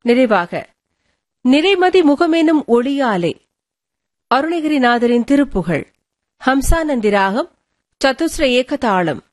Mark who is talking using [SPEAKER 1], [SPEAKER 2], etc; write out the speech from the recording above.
[SPEAKER 1] நிறைவாக நிறைமதி முகமெனும் ஒளியாலே அருணகிரிநாதரின் திருப்புகழ் ஹம்சானந்தி ராகம் சதுஸ்ர ஏகதாளம்.